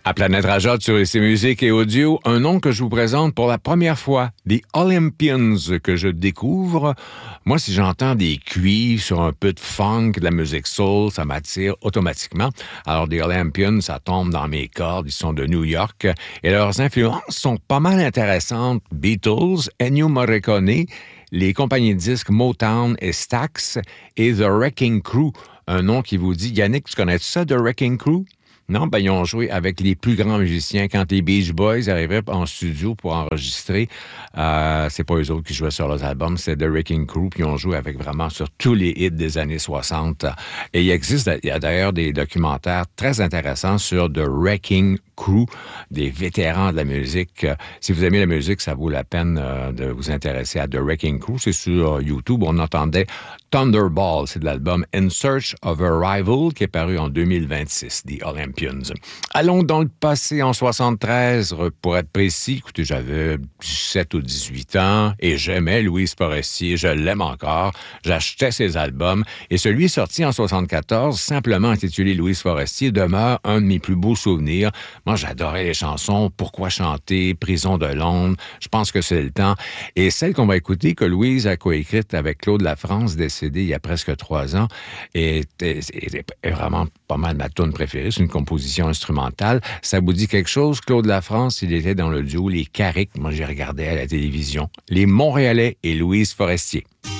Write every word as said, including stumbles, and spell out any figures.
À Planète Rajot sur I C Musique et Audio, un nom que je vous présente pour la première fois, The Olympians, que je découvre. Moi, si j'entends des cuivres sur un peu de funk, de la musique soul, ça m'attire automatiquement. Alors, The Olympians, ça tombe dans mes cordes, ils sont de New York, et leurs influences sont pas mal intéressantes. Beatles, Ennio Morricone, les compagnies de disques Motown et Stax, et The Wrecking Crew, un nom qui vous dit, Yannick, tu connais ça, The Wrecking Crew? Non, ben ils ont joué avec les plus grands musiciens. Quand les Beach Boys arrivaient en studio pour enregistrer, euh, c'est pas eux autres qui jouaient sur leurs albums, c'est The Wrecking Crew, puis ils ont joué avec vraiment sur tous les hits des années soixante. Et il existe, il y a d'ailleurs des documentaires très intéressants sur The Wrecking Crew, des vétérans de la musique. Si vous aimez la musique, ça vaut la peine euh, de vous intéresser à The Wrecking Crew. C'est sur YouTube. On entendait Thunderball, c'est de l'album In Search of a Rival qui est paru en deux mille vingt-six, The Olympians. Allons dans le passé en soixante-treize, pour être précis. Écoutez, j'avais dix-sept ou dix-huit ans et j'aimais Louise Forestier, je l'aime encore. J'achetais ses albums et celui sorti en soixante-quatorze, simplement intitulé Louise Forestier, demeure un de mes plus beaux souvenirs. Moi, j'adorais les chansons Pourquoi chanter, Prison de Londres, je pense que c'est le temps. Et celle qu'on va écouter, que Louise a coécrite avec Claude Lafrance, décédé il y a presque trois ans, est, est, est, est vraiment pas mal ma tune préférée. C'est une composition instrumentale. Ça vous dit quelque chose? Claude Lafrance, il était dans le duo Les Carrick. Moi, j'ai regardé à la télévision. Les Montréalais et Louise Forestier.